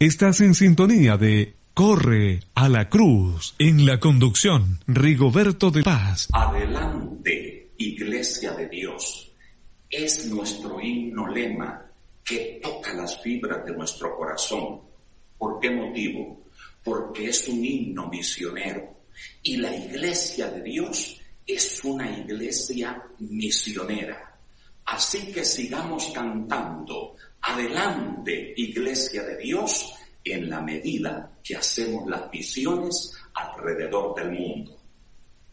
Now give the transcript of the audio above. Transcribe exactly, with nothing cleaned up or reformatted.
Estás en sintonía de Corre a la Cruz. En la conducción, Rigoberto de Paz. Adelante, Iglesia de Dios. Es nuestro himno lema que toca las fibras de nuestro corazón. ¿Por qué motivo? Porque es un himno misionero. Y la Iglesia de Dios es una iglesia misionera. Así que sigamos cantando. Adelante, Iglesia de Dios, en la medida que hacemos las misiones alrededor del mundo.